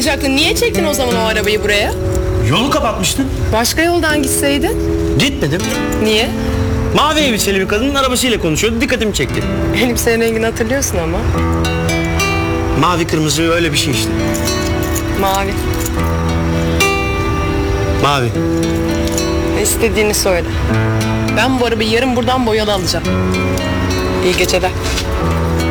yapmayacaktın? Niye çektin o zaman o arabayı buraya? Yolu kapatmıştın. Başka yoldan gitseydin? Gitmedim. Niye? Mavi elbiseli bir kadının arabasıyla konuşuyordu. Dikkatimi çekti. Elbisenin rengini hatırlıyorsun ama. Mavi kırmızı öyle bir şey işte. Mavi. Mavi. İstediğini söyle. Ben bu arabayı yarın buradan boyalı alacağım. İyi geceler.